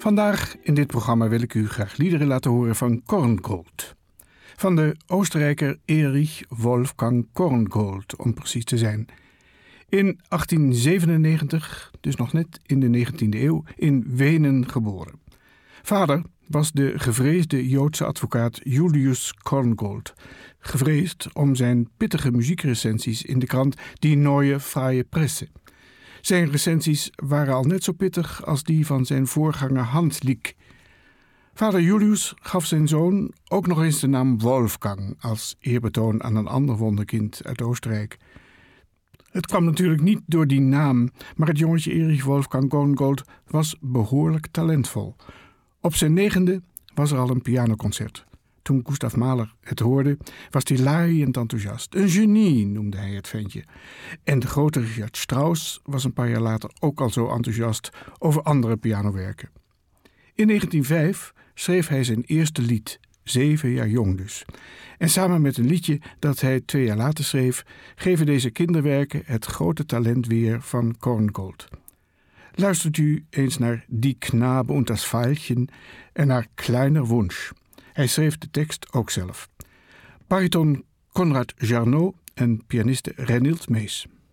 Vandaag in dit programma wil ik u graag liederen laten horen van Korngold. Van de Oostenrijker Erich Wolfgang Korngold, om precies te zijn. In 1897, dus nog net in de 19e eeuw, in Wenen geboren. Vader was de gevreesde Joodse advocaat Julius Korngold. Gevreesd om zijn pittige muziekrecensies in de krant Die Neue Freie Presse. Zijn recensies waren al net zo pittig als die van zijn voorganger Hans Lick. Vader Julius gaf zijn zoon ook nog eens de naam Wolfgang als eerbetoon aan een ander wonderkind uit Oostenrijk. Het kwam natuurlijk niet door die naam, maar het jongetje Erich Wolfgang Korngold was behoorlijk talentvol. Op zijn 9e was er al een pianoconcert. Toen Gustav Mahler het hoorde, was hij laaiend enthousiast. Een genie, noemde hij het ventje. En de grote Richard Strauss was een paar jaar later ook al zo enthousiast over andere pianowerken. In 1905 schreef hij zijn eerste lied, 7 jaar jong dus. En samen met een liedje dat hij 2 jaar later schreef, geven deze kinderwerken het grote talent weer van Korngold. Luistert u eens naar Die Knabe und das Veilchen en naar Kleiner Wunsch. Hij schreef de tekst ook zelf. Bariton Konrad Jarnot en pianiste Reinhild Mees.